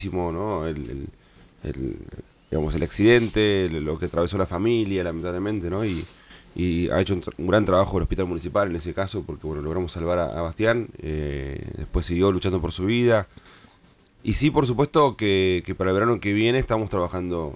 ¿no? El, digamos, el accidente, lo que atravesó la familia, lamentablemente, ¿no? Y ha hecho un gran trabajo el hospital municipal en ese caso, porque bueno, logramos salvar a Bastián, después siguió luchando por su vida. Y sí, por supuesto que para el verano que viene estamos trabajando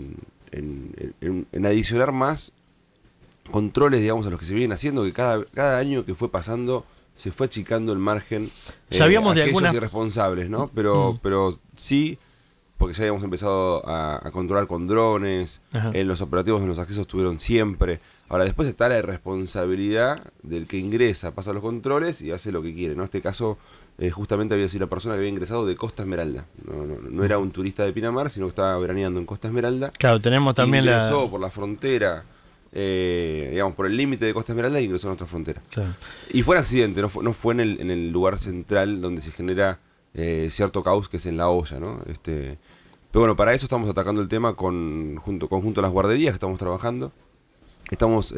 en adicionar más controles, digamos, a los que se vienen haciendo, que cada año que fue pasando se fue achicando el margen, Sabíamos de aquellos algunas... irresponsables, ¿no? Pero sí, porque ya habíamos empezado a controlar con drones, Ajá. en los operativos en los accesos estuvieron siempre. Ahora, después está la irresponsabilidad del que ingresa, pasa los controles y hace lo que quiere, ¿no? En este caso, justamente había sido la persona que había ingresado de Costa Esmeralda. No era un turista de Pinamar, sino que estaba veraneando en Costa Esmeralda. Claro, tenemos también ingresó por la frontera, digamos, por el límite de Costa Esmeralda y ingresó a nuestra frontera. Claro. Y fue un accidente, no fue en el lugar central donde se genera cierto caos, que es en La Hoya, ¿no? Pero bueno, para eso estamos atacando el tema junto a las guarderías que estamos trabajando. Estamos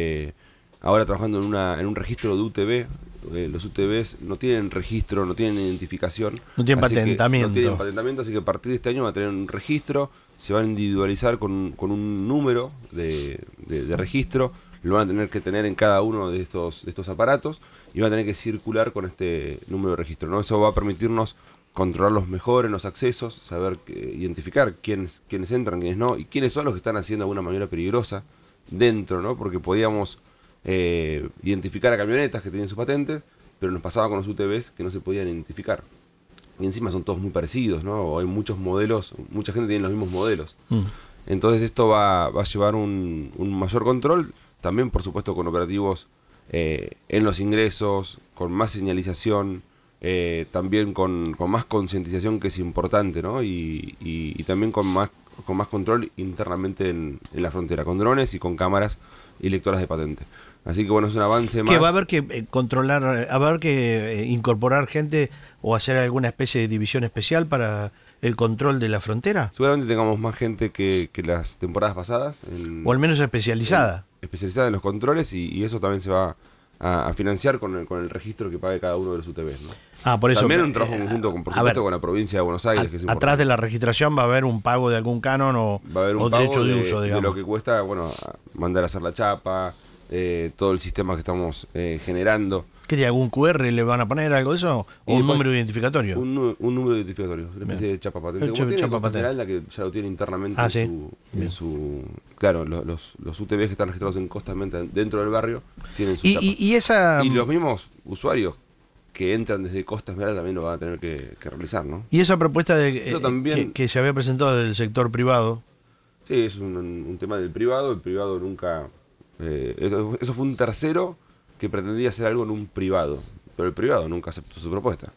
ahora trabajando en un registro de UTV. Los UTVs no tienen registro, no tienen identificación. No tienen patentamiento. No tienen patentamiento, así que a partir de este año van a tener un registro, se van a individualizar con un número de registro, lo van a tener que tener en cada uno de estos aparatos y van a tener que circular con este número de registro, ¿no? Eso va a permitirnos controlarlos mejor en los accesos, saber identificar quiénes entran, quiénes no, y quiénes son los que están haciendo alguna maniobra peligrosa dentro, ¿no? Porque podíamos identificar a camionetas que tienen sus patentes, pero nos pasaba con los UTVs que no se podían identificar. Y encima son todos muy parecidos, ¿no? Hay muchos modelos, mucha gente tiene los mismos modelos. Entonces esto va a llevar un mayor control, también por supuesto con operativos en los ingresos, con más señalización, también con más concientización, que es importante, ¿no? Y también con más control internamente en la frontera, con drones y con cámaras y lectoras de patente. Así que bueno, es un avance más. Que va a haber que controlar, va a haber que incorporar gente o hacer alguna especie de división especial para el control de la frontera. Seguramente tengamos más gente que las temporadas pasadas. O al menos especializada. Especializada en los controles y eso también se va a financiar con el registro que pague cada uno de los UTVs, ¿no? Por eso. También un trabajo conjunto por supuesto, con la provincia de Buenos Aires. Que es atrás de la registración va a haber un pago de algún canon o derecho de uso, digamos. De lo que cuesta, bueno, mandar a hacer la chapa, todo el sistema que estamos generando. ¿Qué tiene? ¿Algún QR le van a poner algo de eso? ¿O un número identificatorio? Un número identificatorio, una especie de chapa patente. Como tiene Costa Esmeralda, que ya lo tiene internamente en su... Claro, los UTVs que están registrados en Costa Esmeralda dentro del barrio tienen su chapa. Y los mismos usuarios que entran desde Costa Esmeralda también lo van a tener que realizar, ¿no? Y esa propuesta de que se había presentado del sector privado. Sí, es un tema del privado. El privado nunca... eso fue un tercero que pretendía hacer algo en un privado, pero el privado nunca aceptó su propuesta.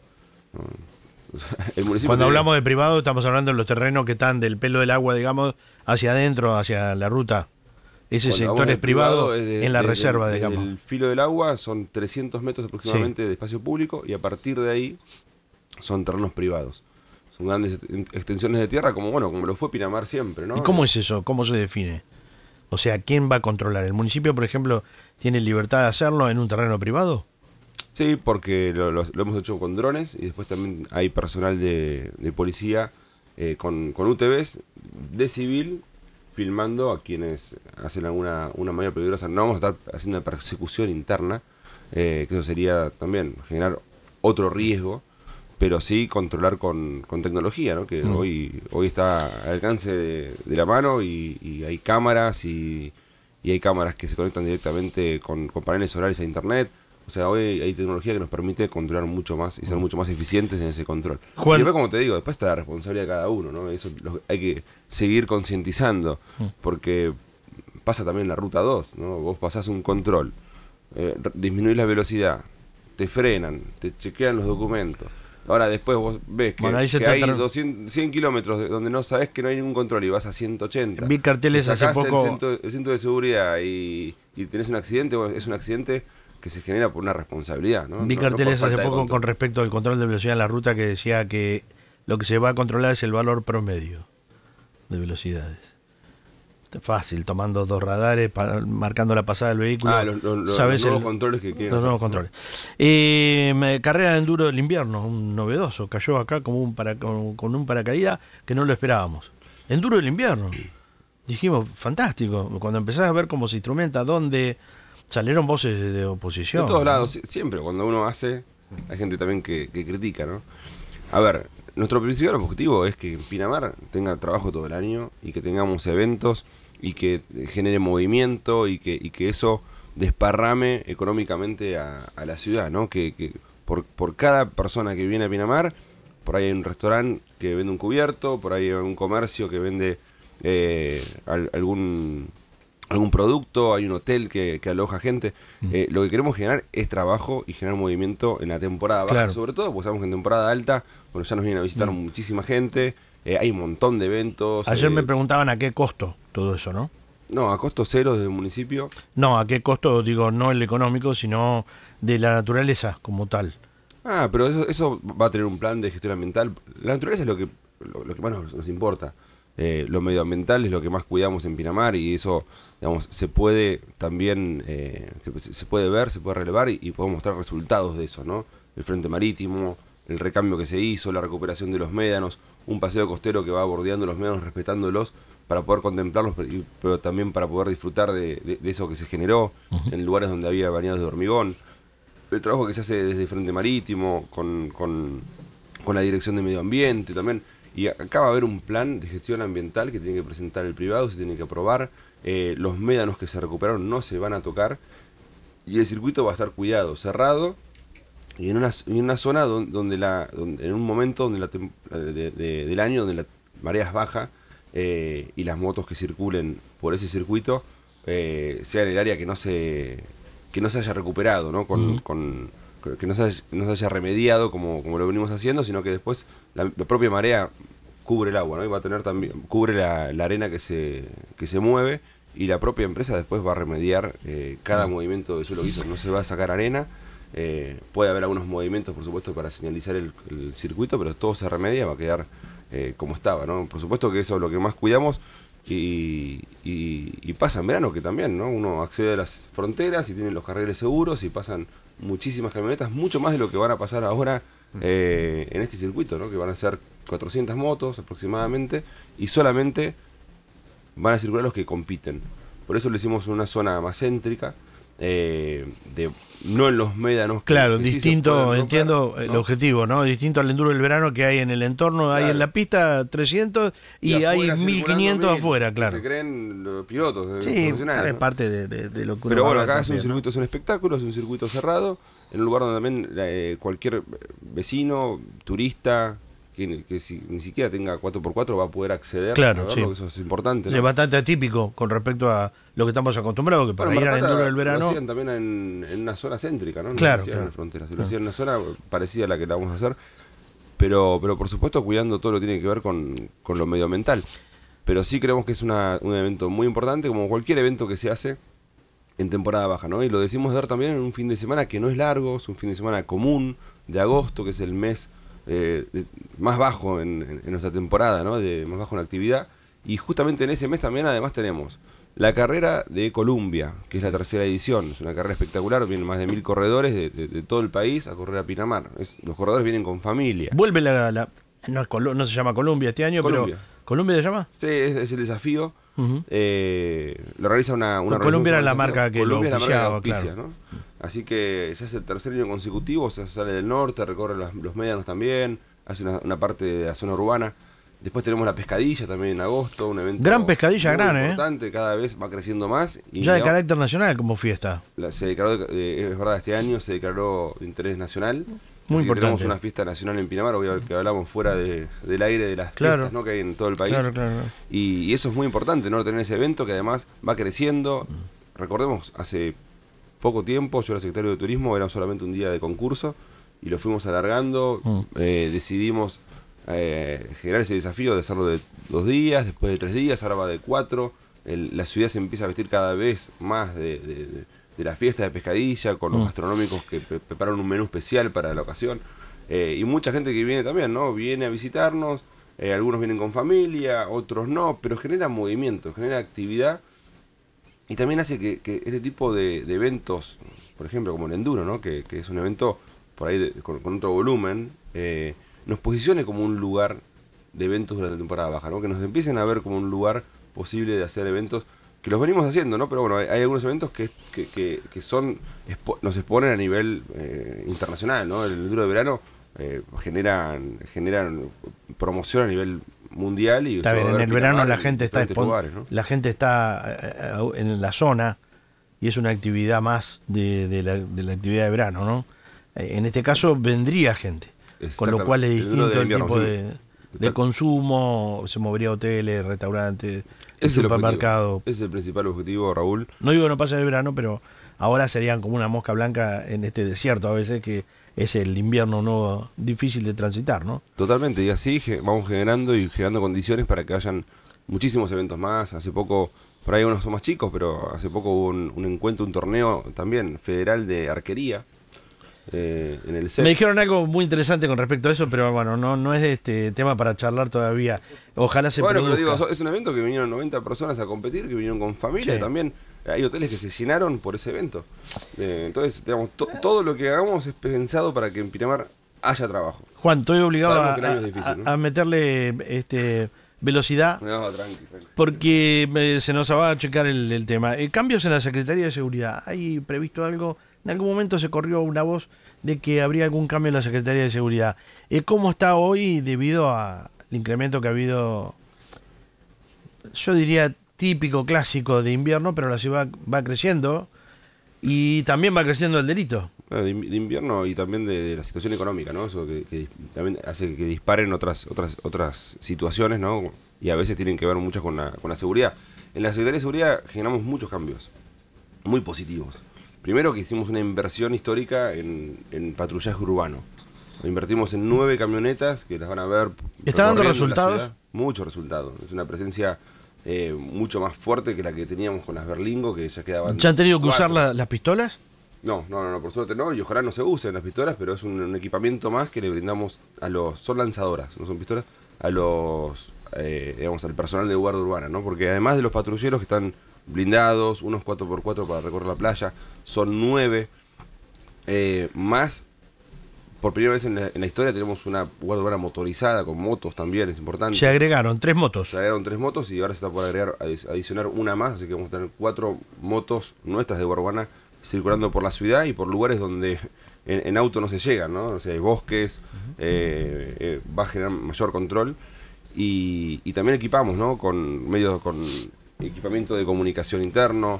El municipio Cuando hablamos de privado estamos hablando de los terrenos que están del pelo del agua, digamos, hacia adentro, hacia la ruta. Ese sector es privado en la reserva, digamos. El filo del agua son 300 metros aproximadamente de espacio público y a partir de ahí son terrenos privados. Son grandes extensiones de tierra como lo fue Pinamar siempre, ¿no? ¿Y cómo es eso? ¿Cómo se define? O sea, ¿quién va a controlar? ¿El municipio, por ejemplo, tiene libertad de hacerlo en un terreno privado? Sí, porque lo hemos hecho con drones y después también hay personal de policía con UTVs de civil filmando a quienes hacen una manera peligrosa. No vamos a estar haciendo una persecución interna, que eso sería también generar otro riesgo, pero sí controlar con tecnología, ¿no? Que hoy está al alcance de la mano y hay cámaras y hay cámaras que se conectan directamente con paneles solares a internet. O sea, hoy hay tecnología que nos permite controlar mucho más y ser mucho más eficientes en ese control. Juan, y después, como te digo, después está la responsabilidad de cada uno, ¿no? Eso hay que seguir concientizando, porque pasa también en la ruta 2, ¿no? Vos pasás un control, disminuís la velocidad, te frenan, te chequean los documentos. Ahora después vos ves que hay 100 kilómetros donde no sabés que no hay ningún control y vas a 180. Vi carteles hace poco. El cinto de seguridad y tenés un accidente, es un accidente que se genera por una responsabilidad, ¿no? Vi carteles hace poco con respecto al control de velocidad en la ruta que decía que lo que se va a controlar es el valor promedio de velocidades. Fácil, tomando 2 radares, marcando la pasada del vehículo. Los nuevos controles que quieren. Los nuevos controles. Carrera de enduro del invierno, un novedoso. Cayó acá como con un paracaídas que no lo esperábamos. Enduro del invierno. Dijimos, fantástico. Cuando empezás a ver cómo se instrumenta, dónde salieron voces de oposición. De todos lados, siempre cuando uno hace, hay gente también que critica, ¿no? A ver, nuestro principal objetivo es que Pinamar tenga trabajo todo el año y que tengamos eventos y que genere movimiento y que eso desparrame económicamente a la ciudad, ¿no? Que por cada persona que viene a Pinamar, por ahí hay un restaurante que vende un cubierto, por ahí hay un comercio que vende algún producto, hay un hotel que aloja gente. Lo que queremos generar es trabajo y generar movimiento en la temporada baja, claro. Sobre todo porque sabemos que en temporada alta, bueno, ya nos viene a visitar muchísima gente, hay un montón de eventos. Ayer me preguntaban a qué costo todo eso, ¿no? No, a costo cero desde el municipio. No, a qué costo, digo, no el económico, sino de la naturaleza como tal. Pero eso va a tener un plan de gestión ambiental. La naturaleza es lo que más nos importa. Lo medioambiental es lo que más cuidamos en Pinamar y eso, digamos, se puede también, se puede ver, se puede relevar y podemos mostrar resultados de eso, ¿no? El frente marítimo, el recambio que se hizo, la recuperación de los médanos, un paseo costero que va bordeando los médanos, respetándolos para poder contemplarlos, pero también para poder disfrutar de eso que se generó en lugares donde había bañados de hormigón. El trabajo que se hace desde el frente marítimo, con la dirección de medio ambiente también. Y acá va a haber un plan de gestión ambiental que tiene que presentar el privado, se tiene que aprobar. Los médanos que se recuperaron no se van a tocar. Y el circuito va a estar cuidado, cerrado. Y en una zona donde en un momento del año donde la marea es baja y las motos que circulen por ese circuito sea en el área que no se haya recuperado, ¿no? Que no se haya remediado como lo venimos haciendo, sino que después la propia marea cubre el agua, ¿no? Y va a tener también, cubre la arena que se mueve, y la propia empresa después va a remediar cada movimiento de suelo que hizo. No se va a sacar arena, puede haber algunos movimientos, por supuesto, para señalizar el circuito, pero todo se remedia, va a quedar como estaba, ¿no? Por supuesto que eso es lo que más cuidamos. Y pasa en verano, que también, ¿no? Uno accede a las fronteras y tiene los carriles seguros y pasan muchísimas camionetas, mucho más de lo que van a pasar ahora en este circuito, ¿no? Que van a ser 400 motos aproximadamente y solamente van a circular los que compiten. Por eso le hicimos una zona más céntrica, no en los médanos. Claro, distinto, sí entiendo el objetivo, ¿no? Distinto al enduro del verano que hay en el entorno, claro. Hay en la pista 300 y hay 1500 afuera, claro. Se creen los pilotos, sí, profesionales, es parte de lo que Pero bueno, acá es un circuito, ¿no? Es un espectáculo, es un circuito cerrado, en un lugar donde también cualquier vecino, turista, que ni siquiera tenga 4x4 va a poder acceder, claro, a sí. Eso es importante, ¿no? Es bastante atípico con respecto a lo que estamos acostumbrados, que para ir al enduro del verano... Lo hacían también en una zona céntrica, ¿no? Claro, lo hacían claro. En la frontera, lo hacían en una zona parecida a la que la vamos a hacer, pero por supuesto cuidando todo lo que tiene que ver con lo medioambiental. Pero sí creemos que es un evento muy importante, como cualquier evento que se hace en temporada baja, ¿no? Y lo decimos dar también en un fin de semana que no es largo, es un fin de semana común de agosto, que es el mes más bajo en nuestra temporada, ¿no? Más bajo en actividad. Y justamente en ese mes también además tenemos la carrera de Columbia, que es la tercera edición. Es una carrera espectacular, vienen más de 1000 corredores de todo el país a correr a Pinamar. Los corredores vienen con familia. Vuelve no se llama Columbia este año, Columbia. Pero ¿Columbia se llama? Sí, es el desafío. Lo realiza una Columbia era la marca que Columbia lo oficiaba, claro. ¿No? Mm. Así que ya es el tercer año consecutivo, o sea, sale del norte, recorre los médanos también, hace una parte de la zona urbana. Después tenemos la pescadilla también en agosto, un evento gran pescadilla, muy importante, cada vez va creciendo más. Y ya de carácter nacional como fiesta. Se declaró, es verdad, este año se declaró de interés nacional. Muy importante. Tenemos una fiesta nacional en Pinamar, obviamente que hablamos fuera del aire de las fiestas, ¿no? Que hay en todo el país. Claro. Y eso es muy importante, ¿no? Tener ese evento que además va creciendo. Recordemos, hace poco tiempo, yo era secretario de Turismo, era solamente un día de concurso y lo fuimos alargando. Decidimos generar ese desafío de hacerlo de 2 días, después de 3 días, ahora va de 4. La ciudad se empieza a vestir cada vez más de la fiesta de pescadilla, con los gastronómicos que preparan un menú especial para la ocasión. Y mucha gente que viene también, ¿no? Viene a visitarnos, algunos vienen con familia, otros no, pero genera movimiento, genera actividad y también hace que este tipo de eventos, por ejemplo, como el enduro, ¿no? que es un evento por ahí con otro volumen, nos posicione como un lugar de eventos durante la temporada baja, ¿no? Que nos empiecen a ver como un lugar posible de hacer eventos, que los venimos haciendo, ¿no? Pero bueno, hay algunos eventos que nos exponen a nivel internacional, ¿no? El enduro de verano generan promoción a nivel mundial y está bien, en el verano la gente está lugares, ¿no? la gente está en la zona y es una actividad más de la actividad de verano, ¿no? En este caso vendría gente, con lo cual es distinto el tipo de consumo, se movería a hoteles, restaurantes, supermercados. Ese es el principal objetivo, Raúl. No digo que no pase el verano, pero ahora serían como una mosca blanca en este desierto a veces, que es el invierno nuevo difícil de transitar, ¿no? Totalmente, y así vamos generando condiciones para que hayan muchísimos eventos más. Hace poco, por ahí unos son más chicos, pero hace poco hubo un encuentro, un torneo también federal de arquería en el CEP. Me dijeron algo muy interesante con respecto a eso, pero bueno, no es este tema para charlar todavía. Ojalá se produzca. Pero digo, es un evento que vinieron 90 personas a competir, que vinieron con familia, y también hay hoteles que se llenaron por ese evento. Entonces, digamos, todo lo que hagamos es pensado para que en Pinamar haya trabajo. Juan, estoy obligado a meterle velocidad, no, tranqui. porque se nos va a checar el tema. Cambios en la Secretaría de Seguridad. ¿Hay previsto algo? En algún momento se corrió una voz de que habría algún cambio en la Secretaría de Seguridad. ¿Cómo está hoy debido al incremento que ha habido, yo diría, típico, clásico de invierno, pero la ciudad va creciendo y también va creciendo el delito? De invierno y también de la situación económica, ¿no? Eso que también hace que disparen otras situaciones, ¿no? Y a veces tienen que ver mucho con la seguridad. En la Secretaría de Seguridad generamos muchos cambios muy positivos. Primero que hicimos una inversión histórica en patrullaje urbano. Invertimos en 9 camionetas que las van a ver. ¿Está dando resultados? Muchos resultados. Es una presencia mucho más fuerte que la que teníamos con las Berlingo, que ya quedaban. ¿Ya han tenido que usar las pistolas? No, por suerte no, y ojalá no se usen las pistolas, pero es un equipamiento más que le brindamos son lanzadoras, no son pistolas, digamos, al personal de guardia urbana, ¿no? Porque además de los patrulleros que están blindados, unos 4x4 para recorrer la playa, son 9, más, por primera vez en la historia tenemos una guardia urbana motorizada, con motos también, es importante. Se agregaron 3 motos. Se agregaron 3 motos y ahora se está por adicionar una más, así que vamos a tener 4 motos nuestras de guardia urbana circulando por la ciudad y por lugares donde en auto no se llega, ¿no? O sea, hay bosques, va a generar mayor control y también equipamos, ¿no? Con equipamiento de comunicación interno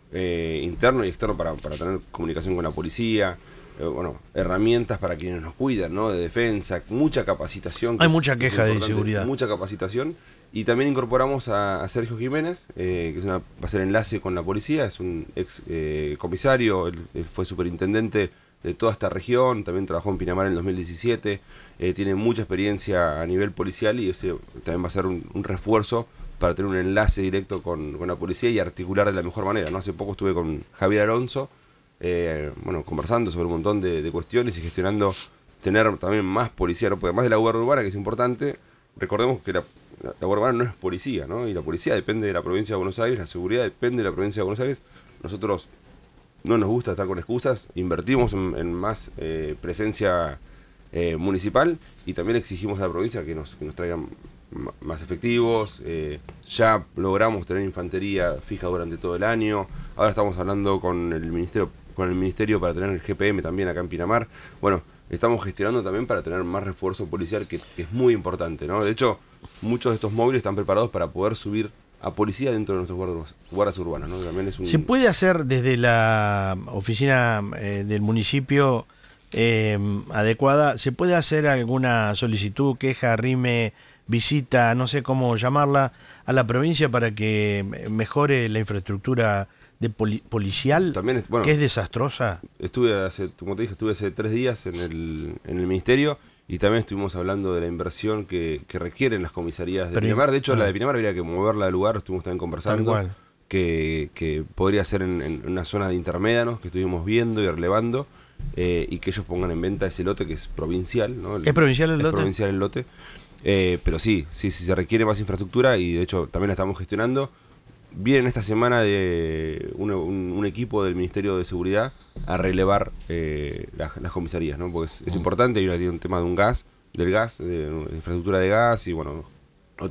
y externo para tener comunicación con la policía, herramientas para quienes nos cuidan, ¿no? De defensa, mucha capacitación. Hay mucha queja de inseguridad. Mucha capacitación. Y también incorporamos a Sergio Jiménez, que va a ser enlace con la policía, es un ex comisario, él fue superintendente de toda esta región, también trabajó en Pinamar en el 2017, tiene mucha experiencia a nivel policial y ese también va a ser un refuerzo para tener un enlace directo con la policía y articular de la mejor manera, ¿no? Hace poco estuve con Javier Alonso, conversando sobre un montón de cuestiones y gestionando tener también más policía, ¿no? Porque además de la guardia urbana, que es importante, recordemos que la Guardia Urbana no es policía, ¿no? Y la policía depende de la provincia de Buenos Aires, la seguridad depende de la provincia de Buenos Aires. Nosotros no nos gusta estar con excusas, invertimos en más presencia municipal y también exigimos a la provincia que nos traigan más efectivos. Ya logramos tener infantería fija durante todo el año. Ahora estamos hablando con el ministerio para tener el GPM también acá en Pinamar. Bueno, estamos gestionando también para tener más refuerzo policial, que es muy importante, ¿no? De hecho, muchos de estos móviles están preparados para poder subir a policía dentro de nuestros guardas urbanas, ¿no? También es ¿Se puede hacer desde la oficina del municipio adecuada? ¿Se puede hacer alguna solicitud, queja, rime, visita, no sé cómo llamarla, a la provincia para que mejore la infraestructura policial, también que es desastrosa? Como te dije, estuve hace 3 días en el ministerio y también estuvimos hablando de la inversión que requieren las comisarías de Pinamar. De hecho, la de Pinamar habría que moverla del lugar, estuvimos también conversando, que podría ser en una zona de intermédanos que estuvimos viendo y relevando, y que ellos pongan en venta ese lote que es provincial, ¿no? ¿Es provincial el lote? Es provincial el lote. Pero sí, se requiere más infraestructura y de hecho también la estamos gestionando. Viene esta semana de un equipo del Ministerio de Seguridad a relevar las comisarías, ¿no? Porque es importante, hay un tema de del gas, de infraestructura de gas y bueno,